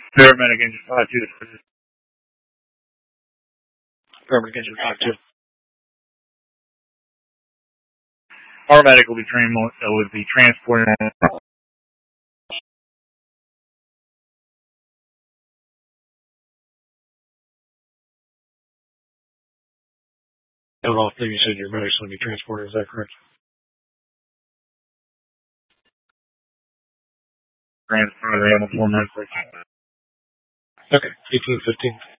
Paramedic engine 5-2. Paramedic engine 5-2. Paramedic will be transporting. And all things you said your medic's going to be transported, is that correct? Transfer the animal 4 minutes. Okay, 1815.